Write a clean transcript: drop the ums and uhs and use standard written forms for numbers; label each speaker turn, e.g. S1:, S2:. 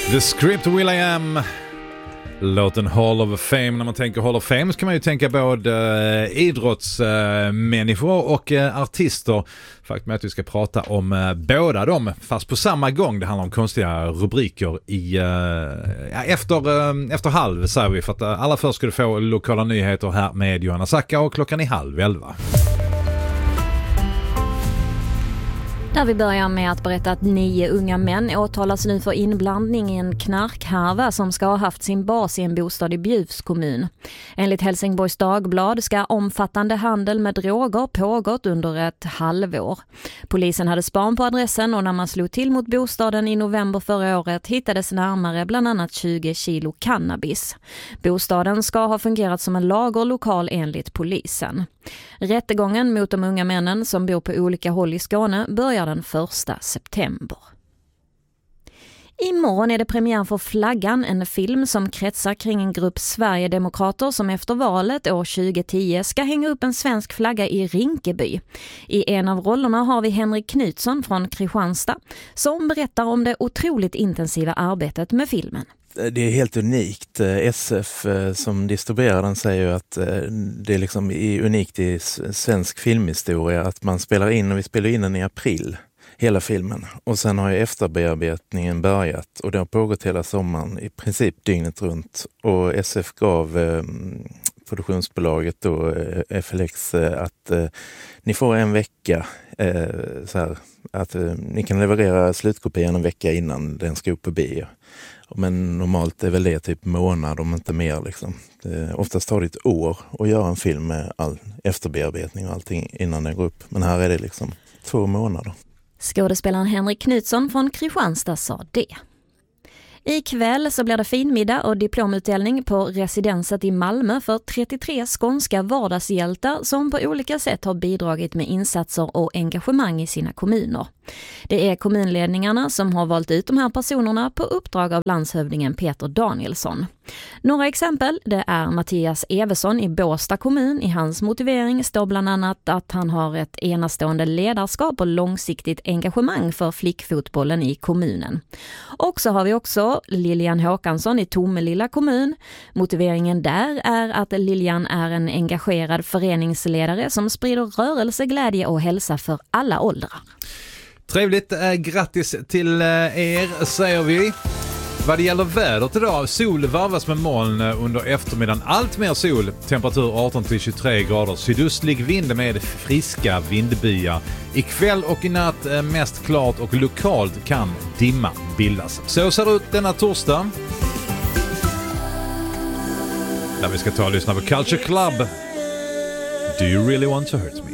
S1: The Script will.i.am, låten Hall of Fame. När man tänker Hall of Fame så kan man ju tänka både idrottsmänniskor och artister. Faktum är att vi ska prata om båda dem, fast på samma gång. Det handlar om konstiga rubriker efter halv, säger vi. För att alla först ska du få lokala nyheter här med Johanna Sacka, och klockan är 10:30.
S2: Där vi börjar med att berätta att 9 unga män åtalas nu för inblandning i en knarkhärva som ska ha haft sin bas i en bostad i Bjuvs kommun. Enligt Helsingborgs Dagblad ska omfattande handel med droger pågått under ett halvår. Polisen hade span på adressen, och när man slog till mot bostaden i november förra året hittades närmare bland annat 20 kilo cannabis. Bostaden ska ha fungerat som en lagerlokal enligt polisen. Rättegången mot de unga männen som bor på olika håll i Skåne börjar den 1 september. Imorgon är det premiär för Flaggan, en film som kretsar kring en grupp Sverigedemokrater som efter valet år 2010 ska hänga upp en svensk flagga i Rinkeby. I en av rollerna har vi Henrik Knutsson från Kristianstad som berättar om det otroligt intensiva arbetet med filmen.
S3: Det är helt unikt. SF som distribuerar den säger att det är liksom unikt i svensk filmhistoria att man spelar in, och vi spelar in den i april, hela filmen. Och sen har ju efterbearbetningen börjat, och det har pågått hela sommaren, i princip dygnet runt. Och SF gav produktionsbolaget då, FLX, att ni får en vecka, så här, att ni kan leverera slutkopian en vecka innan den ska upp på bio. Men normalt är väl det typ månad, om inte mer liksom. Oftast tar det ett år att göra en film med all efterbearbetning och allting innan den går upp. Men här är det liksom 2 månader.
S2: Skådespelaren Henrik Knutsson från Kristianstad sa det. Ikväll så blir det finmiddag och diplomutdelning på residenset i Malmö för 33 skånska vardagshjältar som på olika sätt har bidragit med insatser och engagemang i sina kommuner. Det är kommunledningarna som har valt ut de här personerna på uppdrag av landshövdingen Peter Danielsson. Några exempel, det är Mattias Evesson i Båstad kommun. I hans motivering står bland annat att han har ett enastående ledarskap och långsiktigt engagemang för flickfotbollen i kommunen. Och så har vi också Lilian Håkansson i Tomelilla kommun. Motiveringen där är att Lilian är en engagerad föreningsledare som sprider rörelse, glädje och hälsa för alla åldrar.
S1: Trevligt, grattis till er, säger vi. Vad det gäller vädret idag, sol varvas med moln under eftermiddagen. Allt mer sol, temperatur 18-23 grader, sydöstlig vind med friska vindbyar. Ikväll och i natt mest klart, och lokalt kan dimma bildas. Så ser det ut denna torsdag. Där vi ska ta och lyssna på Culture Club. Do you really want to hurt me?